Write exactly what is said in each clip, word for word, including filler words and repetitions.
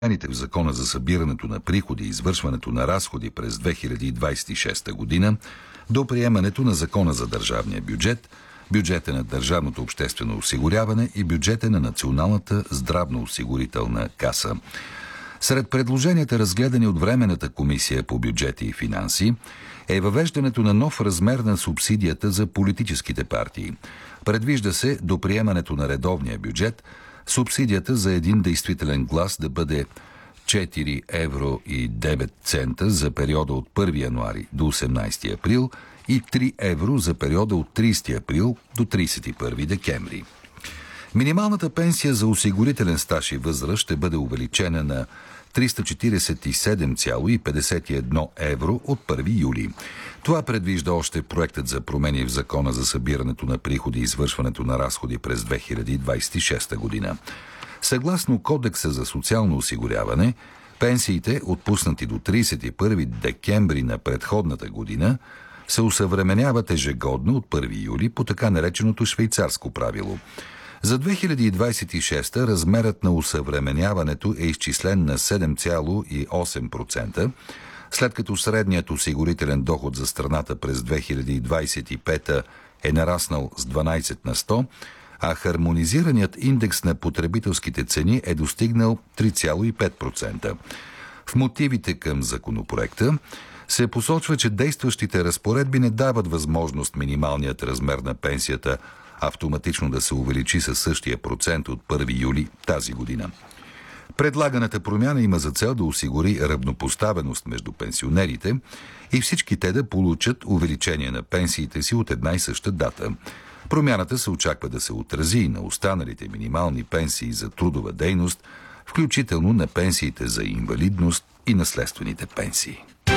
в Закона за събирането на приходи и извършването на разходи през две хиляди двадесет и шеста година до приемането на Закона за държавния бюджет, бюджета на Държавното обществено осигуряване и бюджета на Националната здравноосигурителна каса. Сред предложенията, разгледани от Временната комисия по бюджети и финанси, е въвеждането на нов размер на субсидията за политическите партии. Предвижда се до приемането на редовния бюджет субсидията за един действителен глас да бъде четири евро и девет цента за периода от първи януари до осемнадесети април и три евро за периода от тридесети април до тридесет и първи декември. Минималната пенсия за осигурителен стаж и възраст ще бъде увеличена на триста четиридесет и седем цяло и петдесет и едно евро от първи юли. Това предвижда още проектът за промени в Закона за събирането на приходи и извършването на разходи през две хиляди двадесет и шеста година. Съгласно Кодекса за социално осигуряване, пенсиите, отпуснати до тридесет и първи декември на предходната година, се усъвременяват ежегодно от първи юли по така нареченото швейцарско правило. За две хиляди двадесет и шеста размерът на усъвременяването е изчислен на седем цяло и осем процента, след като средният осигурителен доход за страната през две хиляди двадесет и пета е нараснал с дванадесет на сто, а хармонизираният индекс на потребителските цени е достигнал три цяло и пет процента. В мотивите към законопроекта се посочва, че действащите разпоредби не дават възможност минималният размер на пенсията автоматично да се увеличи със същия процент от първи юли тази година. Предлаганата промяна има за цел да осигури равнопоставеност между пенсионерите и всички те да получат увеличение на пенсиите си от една и съща дата. Промяната се очаква да се отрази и на останалите минимални пенсии за трудова дейност, включително на пенсиите за инвалидност и наследствените пенсии.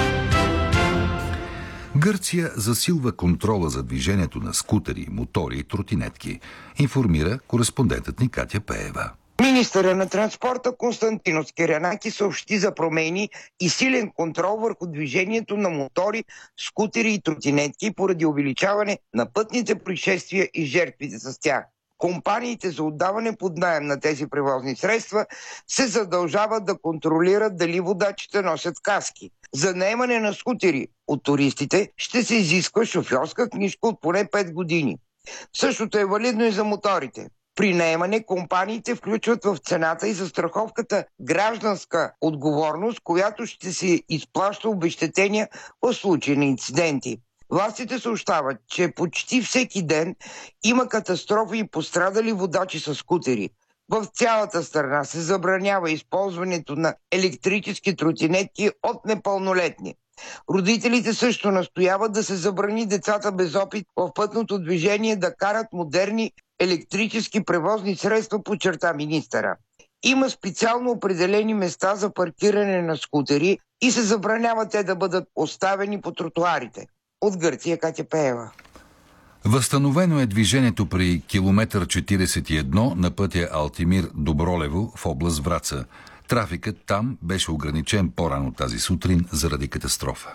Гърция засилва контрола за движението на скутери, мотори и тротинетки, информира кореспондентът ни Катя Пеева. Министърът на транспорта Константинос Кирянаки съобщи за промени и силен контрол върху движението на мотори, скутери и тротинетки поради увеличаване на пътните происшествия и жертвите с тях. Компаниите за отдаване под наем на тези превозни средства се задължават да контролират дали водачите носят каски. За наемане на скутери от туристите ще се изисква шофьорска книжка от поне пет години. Същото е валидно и за моторите. При наемане компаниите включват в цената и застраховката гражданска отговорност, която ще се изплаща обезщетения в случай на инциденти. Властите съобщават, че почти всеки ден има катастрофи и пострадали водачи с скутери. В цялата страна се забранява използването на електрически тротинетки от непълнолетни. Родителите също настояват да се забрани децата без опит в пътното движение да карат модерни електрически превозни средства, подчерта министъра. Има специално определени места за паркиране на скутери и се забранява те да бъдат оставени по тротоарите. От Гърция, Катя Пеева. Възстановено е движението при километър четиридесет и едно на пътя Алтимир-Добролево в област Враца. Трафикът там беше ограничен по-рано тази сутрин заради катастрофа.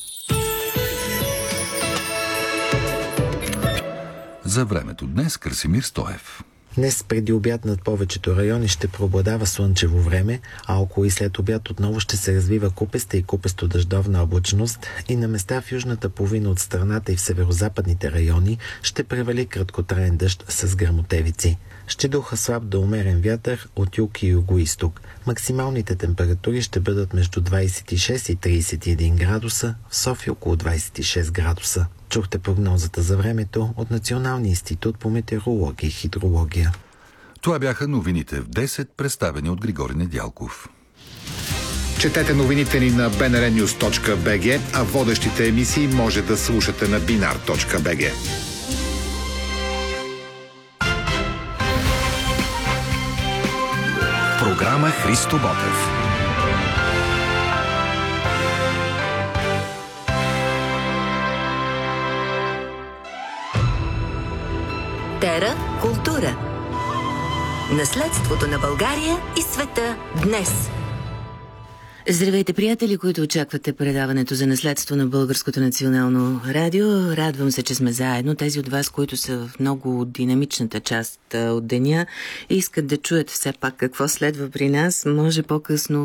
За времето днес Красимир Стоев. Днес преди обяд над повечето райони ще преобладава слънчево време, а около и след обяд отново ще се развива купеста и купесто-дъждовна облачност и на места в южната половина от страната и в северозападните райони ще превали краткотраен дъжд с гръмотевици. Ще духа слаб до умерен вятър от юг и югоизток. Максималните температури ще бъдат между двадесет и шест и тридесет и един градуса, в София около двадесет и шест градуса. Чухте прогнозата за времето от Националния институт по метеорология и хидрология. Това бяха новините в десет, представени от Григори Недялков. Четете новините ни на би ен ар нюз точка би джи, а водещите емисии може да слушате на бинар точка би джи. Програма Христо Ботев. Тера култура. Наследството на България и света днес. Здравейте, приятели, които очаквате предаването за наследство на Българското национално радио. Радвам се, че сме заедно. Тези от вас, които са в много динамичната част от деня и искат да чуят все пак какво следва при нас, може по-късно